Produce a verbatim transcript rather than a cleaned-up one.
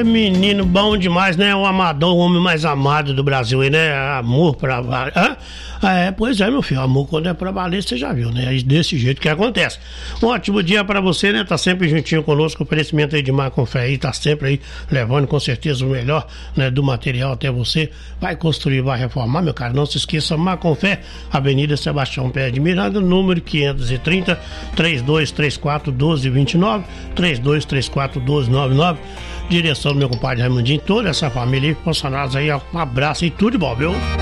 Menino bom demais, né? O amador, o homem mais amado do Brasil aí, né? Amor pra valer. Hã? É, pois é, meu filho. Amor quando é pra valer, você já viu, né? É desse jeito que acontece. Um ótimo dia pra você, né? Tá sempre juntinho conosco. O oferecimento aí de Mar com Fé aí, tá sempre aí levando com certeza o melhor, né, do material até você. Vai construir, vai reformar, meu cara. Não se esqueça, Mar com Fé, Avenida Sebastião Pérez de Miranda, número quinhentos e trinta, três dois três quatro, um dois dois nove, três dois três quatro, um dois nove nove. Direção do meu compadre Raimundinho, toda essa família aí, funcionários aí, um abraço e tudo de bom, viu?